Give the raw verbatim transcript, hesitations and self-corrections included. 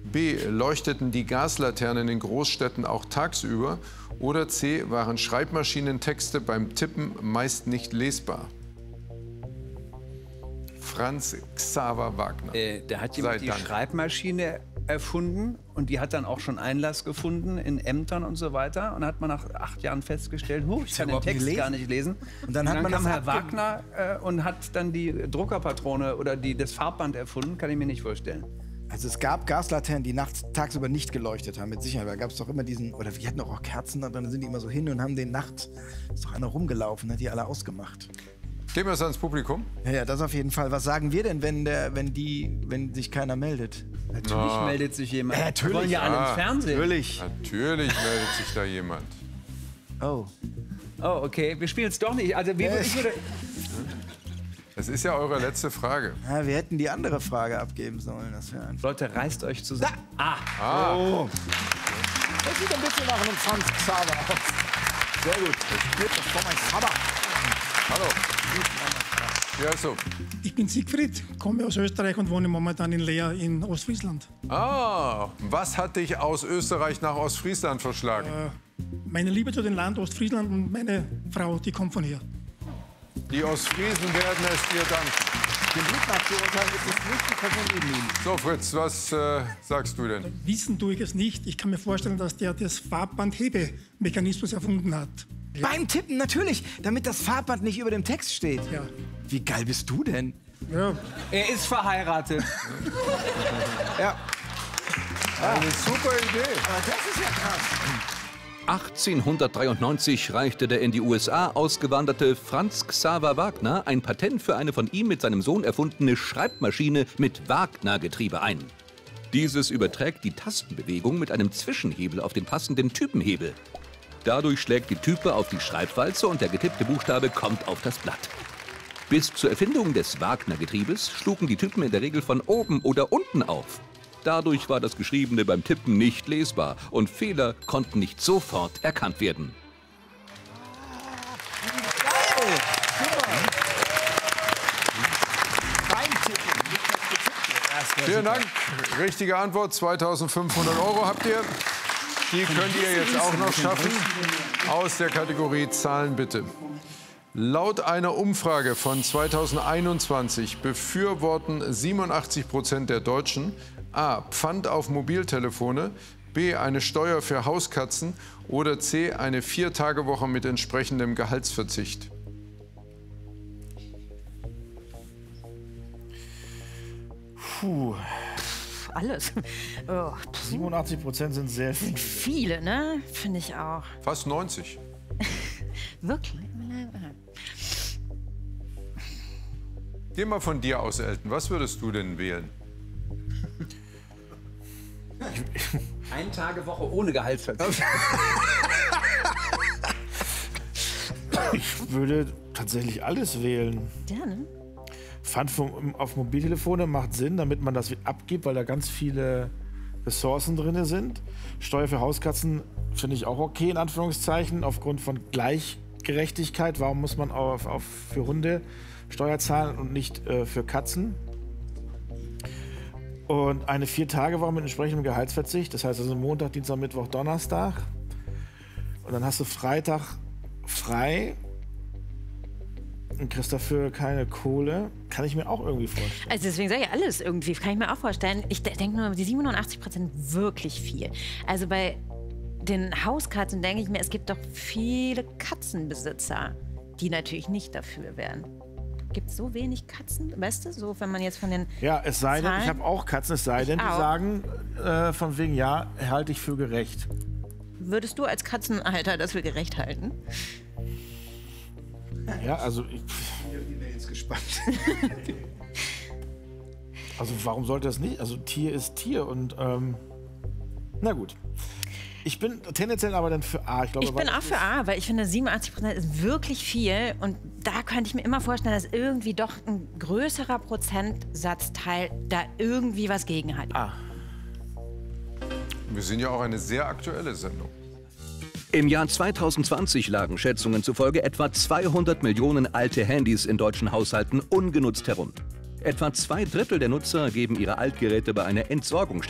B. Leuchteten die Gaslaternen in Großstädten auch tagsüber? Oder C. Waren Schreibmaschinentexte beim Tippen meist nicht lesbar? Franz Xaver Wagner. Äh, der hat jemand Sei die Dank. Schreibmaschine erfunden und die hat dann auch schon Einlass gefunden in Ämtern und so weiter. Und hat man nach acht Jahren festgestellt, huh, ich kann den Text gelesen. gar nicht lesen. Und dann hat man kam das Herr abgegeben. Wagner äh, und hat dann die Druckerpatrone oder die, das Farbband erfunden, kann ich mir nicht vorstellen. Also es gab Gaslaternen, die nachts tagsüber nicht geleuchtet haben, mit Sicherheit. Da gab es doch immer diesen, oder wir hatten auch Kerzen, und dann sind die immer so hin und haben den Nacht, ist doch einer rumgelaufen, hat die alle ausgemacht. Geben wir es ans Publikum? Ja, ja, das auf jeden Fall. Was sagen wir denn, wenn, der, wenn, die, wenn sich keiner meldet? Natürlich Na. meldet sich jemand. Ja, natürlich. Wir wollen ja alle Ah, ins Fernsehen. Natürlich. Natürlich meldet sich da jemand. Oh. Oh, okay, wir spielen es doch nicht. Also wir, Äh. ich würde, Das ist ja eure letzte Frage. Ja, wir hätten die andere Frage abgeben sollen. Das wäre einfach. Leute, reißt euch zusammen. Ah, Ah, Oh. Das sieht ein bisschen nach einem Franz Xaver aus. Sehr gut. Ich spiele das vor mein Vater. hallo. Ja, so. Ich bin Siegfried, komme aus Österreich und wohne momentan in Leer in Ostfriesland. Ah, was hat dich aus Österreich nach Ostfriesland verschlagen? Äh, meine Liebe zu dem Land Ostfriesland und meine Frau, die kommt von hier. Die Ostfriesen werden es dir danken. Den Blick nach zu urteilen ist es nicht die Person neben ihm. So, Fritz, was äh, sagst du denn? Wissen tue ich es nicht. Ich kann mir vorstellen, dass der das Farbbandhebemechanismus erfunden hat. Beim Tippen natürlich, damit das Farbband nicht über dem Text steht. Ja. Wie geil bist du denn? Ja. er ist verheiratet. Ja. Eine super Idee. Aber das ist ja krass. achtzehnhundertdreiundneunzig reichte der in die U S A ausgewanderte Franz Xaver Wagner ein Patent für eine von ihm mit seinem Sohn erfundene Schreibmaschine mit Wagner-Getriebe ein. Dieses überträgt die Tastenbewegung mit einem Zwischenhebel auf den passenden Typenhebel. Dadurch schlägt die Type auf die Schreibwalze und der getippte Buchstabe kommt auf das Blatt. Bis zur Erfindung des Wagner-Getriebes schlugen die Typen in der Regel von oben oder unten auf. Dadurch war das Geschriebene beim Tippen nicht lesbar und Fehler konnten nicht sofort erkannt werden. Geil. Super. Beim Tippen, nicht das Getippte. Das wär Vielen super. Dank. Richtige Antwort. zweitausendfünfhundert Euro habt ihr. Die könnt ihr jetzt auch noch schaffen. Aus der Kategorie Zahlen bitte. Laut einer Umfrage von zweitausendeinundzwanzig befürworten siebenundachtzig Prozent der Deutschen A. Pfand auf Mobiltelefone, B. eine Steuer für Hauskatzen oder C. eine Vier-Tage-Woche mit entsprechendem Gehaltsverzicht. Puh, Alles. Oh, siebenundachtzig Prozent sind sehr viel. viele, ne? Finde ich auch. Fast neunzig. Wirklich? Geh mal von dir aus, Elton. Was würdest du denn wählen? Eine Tage Woche ohne Gehaltsverzicht. Ich würde tatsächlich alles wählen. Ja, ne? Pfand vom- auf Mobiltelefone macht Sinn, damit man das abgibt, weil da ganz viele Ressourcen drin sind. Steuer für Hauskatzen finde ich auch okay, in Anführungszeichen, aufgrund von Gleichgerechtigkeit. Warum muss man auf, auf für Hunde Steuer zahlen und nicht äh, für Katzen? Und eine Vier-Tage-Woche mit entsprechendem Gehaltsverzicht, das heißt also Montag, Dienstag, Mittwoch, Donnerstag. Und dann hast du Freitag frei und kriegst dafür keine Kohle. Kann ich mir auch irgendwie vorstellen. Also deswegen sage ich alles irgendwie, kann ich mir auch vorstellen. Ich de- denke nur, die siebenundachtzig Prozent wirklich viel. Also bei den Hauskatzen denke ich mir, es gibt doch viele Katzenbesitzer, die natürlich nicht dafür wären. Gibt es so wenig Katzen, weißt du, so wenn man jetzt von den... Ja, es sei denn, Zahlen? ich habe auch Katzen, es sei denn, die auch. sagen äh, von wegen, ja, halte ich für gerecht. Würdest du als Katzenhalter das für gerecht halten? Ja, also, ich, Ich bin jetzt gespannt. also warum sollte das nicht? Also Tier ist Tier und ähm, na gut. Ich bin tendenziell aber dann für A. Ich, glaube, Ich bin weil- auch für A, weil ich finde, siebenundachtzig Prozent ist wirklich viel. Und da könnte ich mir immer vorstellen, dass irgendwie doch ein größerer Prozentsatzteil da irgendwie was gegen hat. A. Wir sind ja auch eine sehr aktuelle Sendung. Im Jahr zweitausendzwanzig lagen Schätzungen zufolge etwa zweihundert Millionen alte Handys in deutschen Haushalten ungenutzt herum. Etwa zwei Drittel der Nutzer geben ihre Altgeräte bei einer Entsorgung